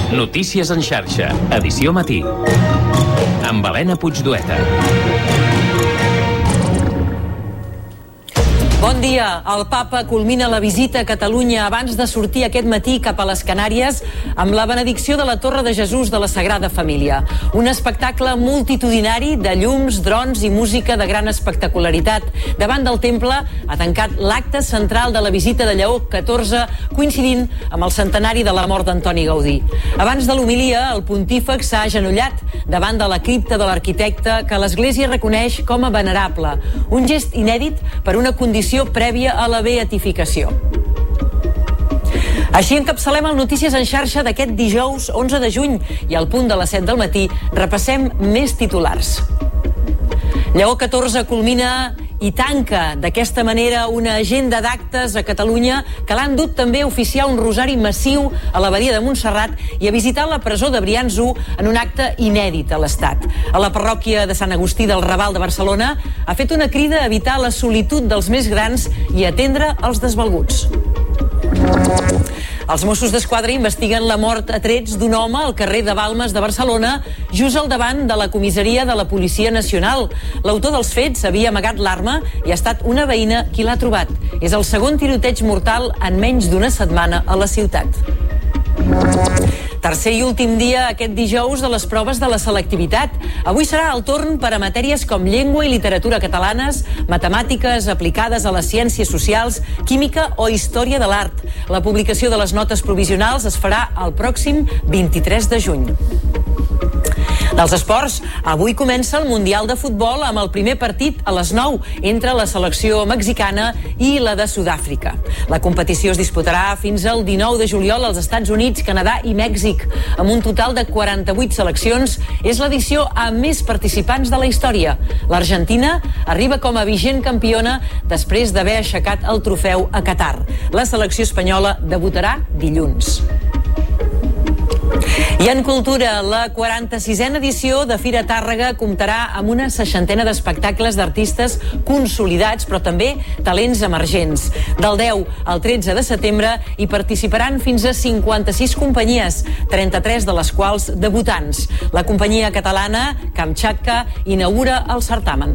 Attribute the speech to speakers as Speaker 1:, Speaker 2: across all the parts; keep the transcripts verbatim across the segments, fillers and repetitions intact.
Speaker 1: Notícies en xarxa, edició matí. Amb Helena Puigdueta.
Speaker 2: Bon dia. El papa culmina la visita a Catalunya abans de sortir aquest matí cap a les Canàries amb la benedicció de la Torre de Jesús de la Sagrada Família. Un espectacle multitudinari de llums, drons i música de gran espectacularitat. Davant del temple ha tancat l'acte central de la visita de Lleó catorze, coincidint amb el centenari de la mort d'Antoni Gaudí. Abans de l'homilia, el pontífex s'ha agenollat davant de la cripta de l'arquitecte que l'Església reconeix com a venerable. Un gest inèdit per una condició prèvia a la beatificació. Així encapçalem el Notícies en xarxa d'aquest dijous onze de juny i al punt de les set del matí repassem més titulars. Lleó catorze culmina i tanca d'aquesta manera una agenda d'actes a Catalunya que l'han dut també a oficiar un rosari massiu a l'abadia de Montserrat i a visitar la presó de Brians u en un acte inèdit a l'Estat. A la parròquia de Sant Agustí del Raval de Barcelona ha fet una crida a evitar la solitud dels més grans i atendre els desvalguts. Els Mossos d'Esquadra investiguen la mort a trets d'un home al carrer de Balmes de Barcelona, just al davant de la comissaria de la Policia Nacional. L'autor dels fets havia amagat l'arma i ha estat una veïna qui l'ha trobat. És el segon tiroteig mortal en menys d'una setmana a la ciutat. Tercer i últim dia aquest dijous de les proves de la selectivitat. Avui serà el torn per a matèries com llengua i literatura catalanes, matemàtiques aplicades a les ciències socials, química o història de l'art. La publicació de les notes provisionals es farà el pròxim vint-i-tres de juny. Dels esports, avui comença el Mundial de Futbol amb el primer partit a les nou entre la selecció mexicana i la de Sud-àfrica. La competició es disputarà fins al dinou de juliol als Estats Units, Canadà i Mèxic. Amb un total de quaranta-vuit seleccions, és l'edició amb més participants de la història. L'Argentina arriba com a vigent campiona després d'haver aixecat el trofeu a Qatar. La selecció espanyola debutarà dilluns. I en cultura, la quaranta-sisena edició de Fira Tàrrega comptarà amb una seixantena d'espectacles d'artistes consolidats, però també talents emergents. Del deu al tretze de setembre hi participaran fins a cinquanta-sis companyies, trenta-tres de les quals debutants. La companyia catalana Kamchatka inaugura el certamen.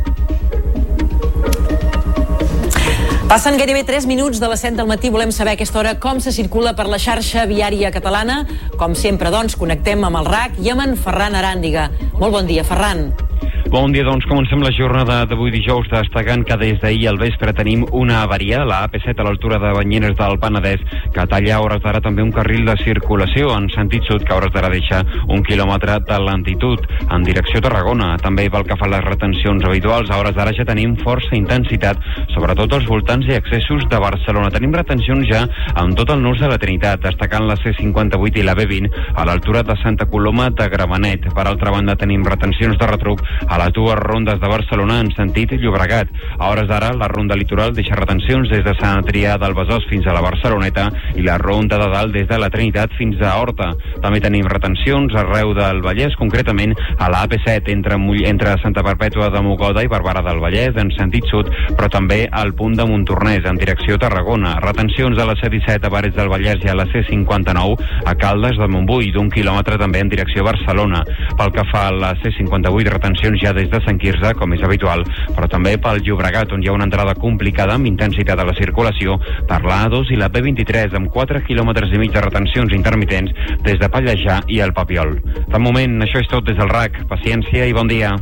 Speaker 2: Passen gairebé tres minuts de les set del matí. Volem saber a aquesta hora com se circula per la xarxa viària catalana. Com sempre, doncs, connectem amb el R A C i amb en Ferran Aràndiga. Molt bon dia, Ferran.
Speaker 3: Bon dia, doncs comencem la jornada d'avui dijous destacant que des d'ahir al vespre tenim una avaria, la A P set a l'altura de Banyeres del Penedès, que talla a hores d'ara també un carril de circulació en sentit sud, que a hores d'ara deixa un quilòmetre de lentitud en direcció a Tarragona. També pel que fa a les retencions habituals, a hores d'ara ja tenim força intensitat, sobretot als voltants i accessos de Barcelona. Tenim retencions ja en tot el nus de la Trinitat, destacant la C cinquanta-vuit i la B vint a l'altura de Santa Coloma de Gramenet. Per altra banda, tenim retencions de retruc a les dues rondes de Barcelona en sentit Llobregat. A hores d'ara, la ronda litoral deixa retencions des de Sant Adrià del Besòs fins a la Barceloneta i la ronda de dalt des de la Trinitat fins a Horta. També tenim retencions arreu del Vallès, concretament a la A P set entre, entre Santa Perpètua de Mogoda i Barberà del Vallès en sentit sud, però també al punt de Montornès en direcció a Tarragona. Retencions a la C disset a Parets del Vallès i a la C cinquanta-nou a Caldes de Montbui, d'un quilòmetre també en direcció a Barcelona. Pel que fa a la C cinquanta-vuit, retencions ja des de Sant Quirze, com és habitual, però també pel Llobregat, on hi ha una entrada complicada amb intensitat a la circulació per la A dos i la B vint-i-tres, amb quatre quilòmetres i mig de retencions intermitents des de Pallejà i el Papiol. De moment, això és tot des del R A C. Paciència i bon dia.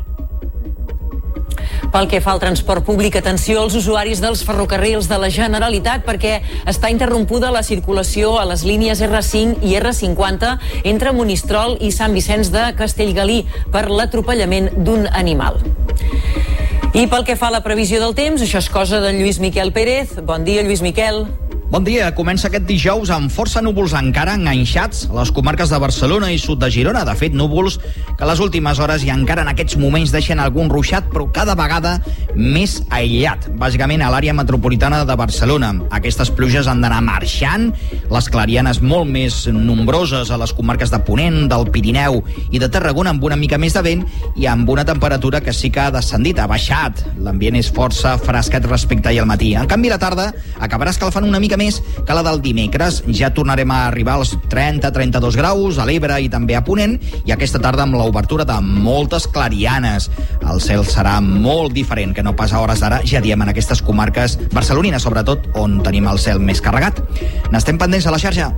Speaker 2: Pel que fa al transport públic, atenció als usuaris dels ferrocarrils de la Generalitat perquè està interrompuda la circulació a les línies R cinc i R cinquanta entre Monistrol i Sant Vicenç de Castellgalí per l'atropellament d'un animal. I pel que fa a la previsió del temps, això és cosa de Lluís Miquel Pérez. Bon dia, Lluís Miquel.
Speaker 4: Bon dia. Comença aquest dijous amb força núvols encara enganxats a les comarques de Barcelona i sud de Girona. De fet, núvols que a les últimes hores i encara en aquests moments deixen algun ruixat, però cada vegada més aïllat, bàsicament a l'àrea metropolitana de Barcelona. Aquestes pluges han d'anar marxant, les clarianes molt més nombroses a les comarques de Ponent, del Pirineu i de Tarragona, amb una mica més de vent i amb una temperatura que sí que ha descendit, ha baixat. L'ambient és força frescat respecte ahir al matí. En canvi, la tarda acabarà escalfant una mica més que la del dimecres. Ja tornarem a arribar als trenta a trenta-dos graus a l'Ebre i també a Ponent, i aquesta tarda amb l'obertura de moltes clarianes. El cel serà molt diferent que no pas a hores d'ara, ja diem, en aquestes comarques barcelonines, sobretot, on tenim el cel més carregat. N'estem pendents a la xarxa.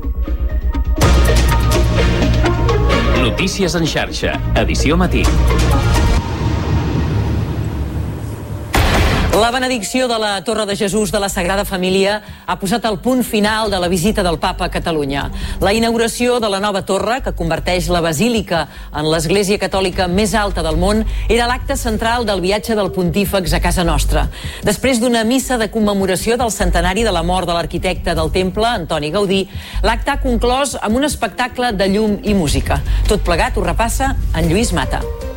Speaker 1: Notícies en xarxa, edició matí.
Speaker 2: La benedicció de la Torre de Jesús de la Sagrada Família ha posat el punt final de la visita del Papa a Catalunya. La inauguració de la nova torre, que converteix la basílica en l'església catòlica més alta del món, era l'acte central del viatge del pontífex a casa nostra. Després d'una missa de commemoració del centenari de la mort de l'arquitecte del temple, Antoni Gaudí, l'acte ha conclòs amb un espectacle de llum i música. Tot plegat ho repassa en Lluís Mata.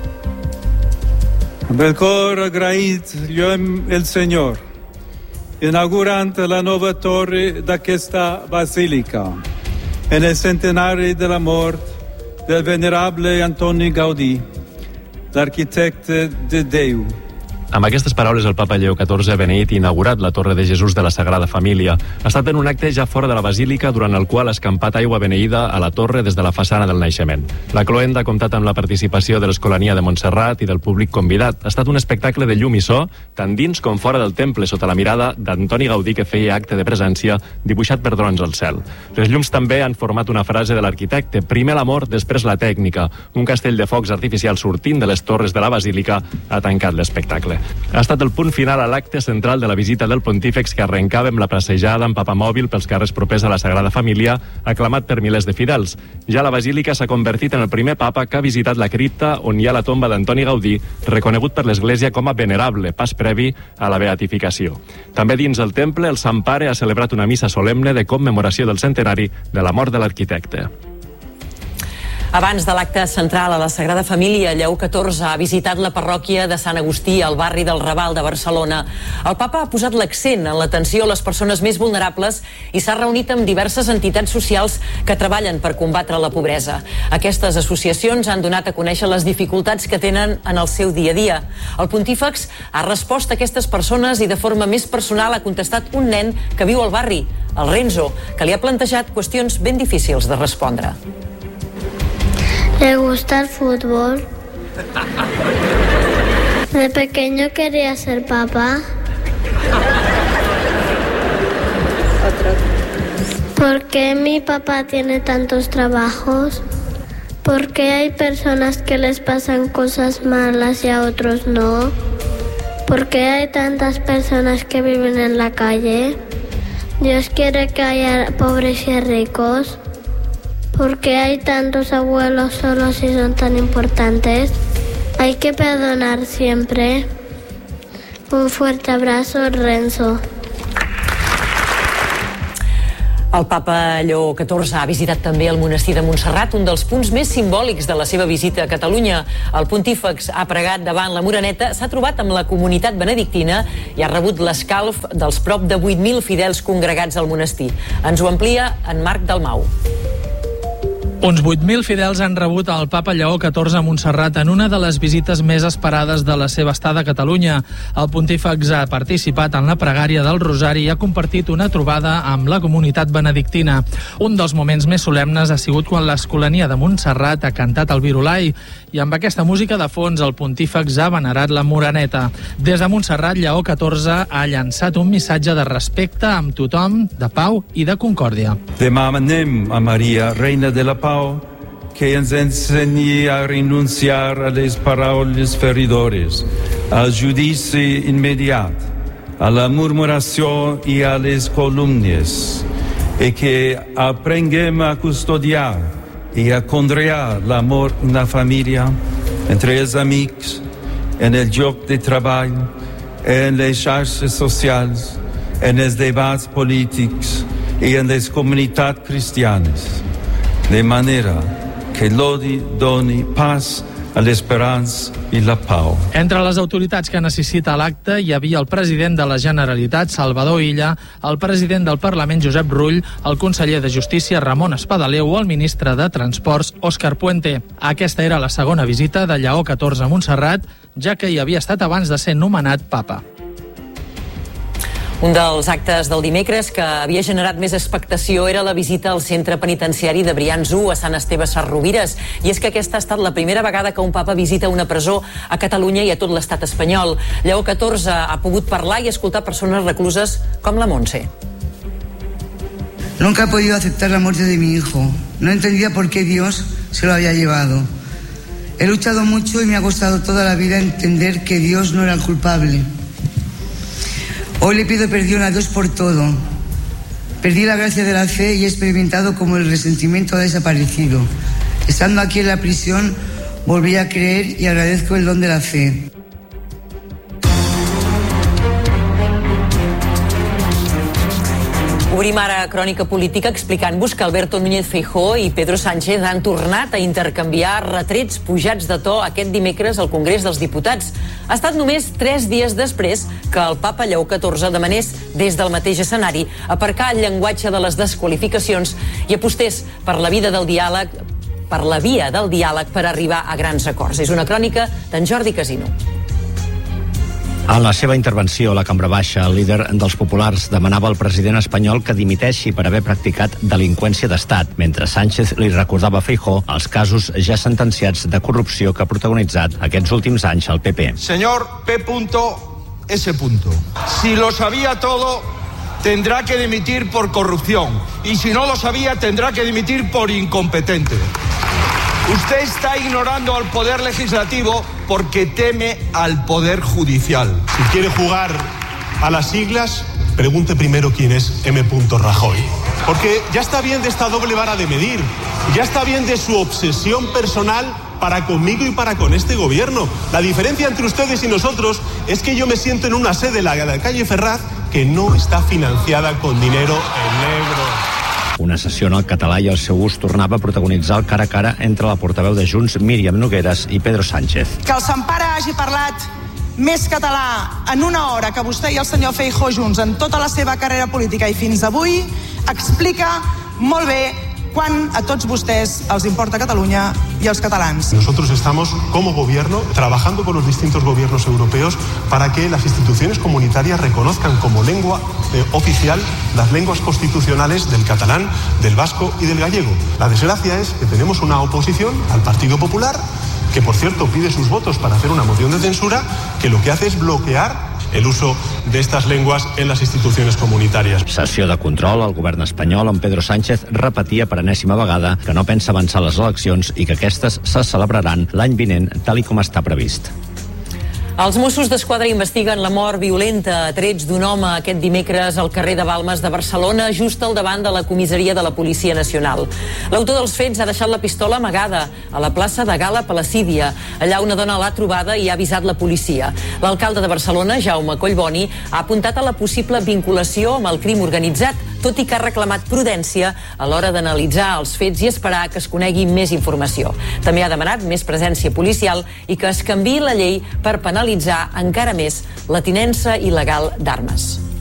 Speaker 5: Amb el cor agraït, lloem el Senyor, inaugurant la nova torre d'aquesta basílica, en el centenari de la mort del venerable Antoni Gaudí, l'arquitecte de Déu.
Speaker 6: Amb aquestes paraules, el papa Lleó catorze ha beneït i inaugurat la Torre de Jesús de la Sagrada Família. Ha estat en un acte ja fora de la basílica, durant el qual ha escampat aigua beneïda a la torre des de la façana del naixement. La cloenda ha comptat amb la participació de l'Escolania de Montserrat i del públic convidat. Ha estat un espectacle de llum i so, tant dins com fora del temple, sota la mirada d'Antoni Gaudí, que feia acte de presència dibuixat per drons al cel. Les llums també han format una frase de l'arquitecte: primer l'amor, després la tècnica. Un castell de focs artificials sortint de les torres de la basílica ha tancat l'espectacle. Ha estat el punt final a l'acte central de la visita del pontífex, que arrencava amb la passejada amb papamòbil pels carrers propers a la Sagrada Família, aclamat per milers de fidels. Ja la basílica s'ha convertit en el primer papa que ha visitat la cripta on hi ha la tomba d'Antoni Gaudí, reconegut per l'Església com a venerable, pas previ a la beatificació. També dins el temple, el Sant Pare ha celebrat una missa solemne de commemoració del centenari de la mort de l'arquitecte.
Speaker 2: Abans de l'acte central a la Sagrada Família, Lleó catorze ha visitat la parròquia de Sant Agustí, al barri del Raval de Barcelona. El papa ha posat l'accent en l'atenció a les persones més vulnerables i s'ha reunit amb diverses entitats socials que treballen per combatre la pobresa. Aquestes associacions han donat a conèixer les dificultats que tenen en el seu dia a dia. El pontífex ha respost a aquestes persones i de forma més personal ha contestat un nen que viu al barri, el Renzo, que li ha plantejat qüestions ben difícils de respondre.
Speaker 7: ¿Le gusta el fútbol? De pequeño quería ser papá. ¿Por qué mi papá tiene tantos trabajos? ¿Por qué hay personas que les pasan cosas malas y a otros no? ¿Por qué hay tantas personas que viven en la calle? ¿Dios quiere que haya pobres y ricos? ¿Por qué hay tantos abuelos solos y son tan importantes? Hay que perdonar siempre. Un fuerte abrazo, Renzo.
Speaker 2: El papa Lleó catorze ha visitat també el monestir de Montserrat, un dels punts més simbòlics de la seva visita a Catalunya. El pontífex ha pregat davant la Moreneta, s'ha trobat amb la comunitat benedictina i ha rebut l'escalf dels prop de vuit mil fidels congregats al monestir. Ens ho amplia en Marc Dalmau.
Speaker 8: Uns vuit mil fidels han rebut el papa Lleó catorze a Montserrat en una de les visites més esperades de la seva estada a Catalunya. El pontífex ha participat en la pregària del Rosari i ha compartit una trobada amb la comunitat benedictina. Un dels moments més solemnes ha sigut quan l'Escolania de Montserrat ha cantat el Virolai i amb aquesta música de fons el pontífex ha venerat la Moreneta. Des de Montserrat, Lleó catorze ha llançat un missatge de respecte amb tothom, de pau i de concòrdia.
Speaker 5: Demanem a Maria, reina de la pau, que ens ensenyi a renunciar a les paraules feridores, al judici immediat, a la murmuració i a les calúmnies, i que aprenguem a custodiar i a conrear l'amor en la família, entre els amics, en el lloc de treball, en les xarxes socials, en els debats polítics i en les comunitats cristianes, de manera que l'odi doni pas a l'esperança i la pau.
Speaker 8: Entre les autoritats que necessita l'acte hi havia el president de la Generalitat, Salvador Illa, el president del Parlament, Josep Rull, el conseller de Justícia, Ramon Espadaler, o el ministre de Transports, Òscar Puente. Aquesta era la segona visita de Lleó catorze a Montserrat, ja que hi havia estat abans de ser nomenat papa.
Speaker 2: Un dels actes del dimecres que havia generat més expectació era la visita al centre penitenciari de Brians u a Sant Esteve Sesrovires. I és que aquesta ha estat la primera vegada que un papa visita una presó a Catalunya i a tot l'estat espanyol. Lleó catorze ha pogut parlar i escoltar persones recluses com la Montse.
Speaker 9: Nunca he podido aceptar la muerte de mi hijo. No entendía por qué Dios se lo había llevado. He luchado mucho y me ha costado toda la vida entender que Dios no era el culpable. Hoy le pido perdón a Dios por todo. Perdí la gracia de la fe y he experimentado como el resentimiento ha desaparecido. Estando aquí en la prisión, volví a creer y agradezco el don de la fe.
Speaker 2: Obrim ara crònica política explicant-vos que Alberto Núñez Feijóo i Pedro Sánchez han tornat a intercanviar retrets pujats de to aquest dimecres al Congrés dels Diputats. Ha estat només tres dies després que el papa Lleó catorze demanés des del mateix escenari aparcar el llenguatge de les desqualificacions i apostés per la vida del diàleg, per la via del diàleg per arribar a grans acords. És una crònica d'en Jordi Casino.
Speaker 10: En la seva intervenció a la Cambra Baixa, el líder dels populars demanava al president espanyol que dimiteixi per haver practicat delinqüència d'estat, mentre Sánchez li recordava a Feijóo els casos ja sentenciats de corrupció que ha protagonitzat aquests últims anys al P P.
Speaker 11: Señor P. S. Si lo sabía todo, tendrá que dimitir por corrupción. Y si no lo sabía, tendrá que dimitir por incompetente. Usted está ignorando al Poder Legislativo porque teme al Poder Judicial.
Speaker 12: Si quiere jugar a las siglas, pregunte primero quién es M. Rajoy. Porque ya está bien de esta doble vara de medir. Ya está bien de su obsesión personal para conmigo y para con este gobierno. La diferencia entre ustedes y nosotros es que yo me siento en una sede, la de la calle Ferraz, que no está financiada con dinero en negro.
Speaker 10: Una sessió en el català i el seu ús tornava a protagonitzar el cara a cara entre la portaveu de Junts, Míriam Nogueras, i Pedro Sánchez.
Speaker 13: Que el Sempare hagi parlat més català en una hora que vostè i el senyor Feijóo junts en tota la seva carrera política i fins avui explica molt bé quan a tots vostès els importa Catalunya y a los catalans.
Speaker 12: Nosotros estamos, como gobierno, trabajando con los distintos gobiernos europeos para que las instituciones comunitarias reconozcan como lengua eh, oficial las lenguas constitucionales del catalán, del vasco y del gallego. La desgracia es que tenemos una oposición al Partido Popular, que por cierto pide sus votos para hacer una moción de censura, que lo que hace es bloquear el uso de estas lenguas en las instituciones comunitàries.
Speaker 10: Sessió de control al govern espanyol on Pedro Sánchez repetia per enèsima vegada que no pensa avançar les eleccions i que aquestes se celebraran l'any vinent tal i com està previst.
Speaker 2: Els Mossos d'Esquadra investiguen la mort violenta a trets d'un home aquest dimecres al carrer de Balmes de Barcelona, just al davant de la comissaria de la Policia Nacional. L'autor dels fets ha deixat la pistola amagada a la plaça de Gala Placídia. Allà una dona l'ha trobada i ha avisat la policia. L'alcalde de Barcelona, Jaume Collboni, ha apuntat a la possible vinculació amb el crim organitzat, tot i que ha reclamat prudència a l'hora d'analitzar els fets i esperar que es conegui més informació. També ha demanat més presència policial i que es canviï la llei per penalitzar encara més la tinença il·legal d'armes.